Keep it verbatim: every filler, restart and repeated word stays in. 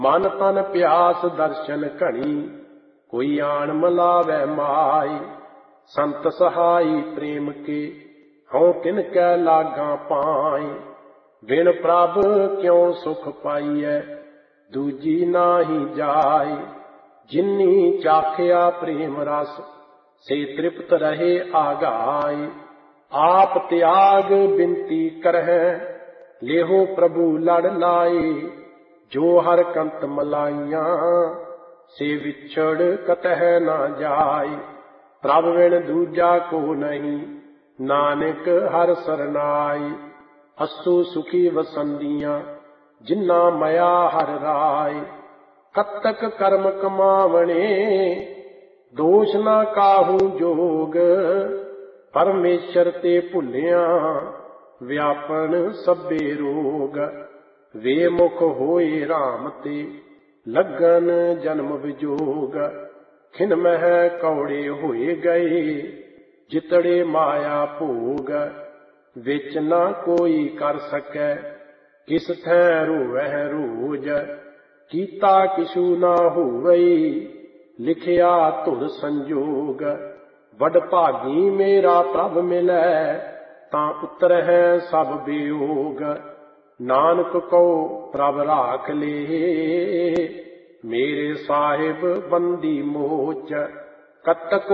मन तन प्यास दर्शन घनी, कोई आन मिलावै माई। संत सहाई प्रेम के, हऊँ तिन कै लागा पाई। बिन प्रभ क्यों सुख पाईऐ, दूजी नाही जाई। जिन्नी चाखिया प्रेम रस, से तृप्त रहे आगाई। आप त्याग बिनती करहै, लेहो प्रभु लड़ लाई। जो हर कंत मलाइया, से विछड़ कतह ना जाई। प्रभ बिन दूजा को नहीं, नानक हर सरनाई। असु सुखी वसंदियां, जिन्ना मया हर राय। कतक कर्म कमावणे, दोष ना काहू जोग। परमेश्वर ते भुलिया, व्यापन सभे रोग। वे मुख होए राम ते, लगन जन्म विजोग। खिन मह कौड़े होए गए, जितड़े माया भोग। विच ना कोई कर सकै, किस थैं रोवै रोज। कीता किसु ना होवई, लिखिया धुर संजोग। वड भागी मेरा प्रभ मिलै, तां उतरहै सब वियोग। नानक कहो प्रभ राख ले, मेरे साहिब बंदी मोच। कतक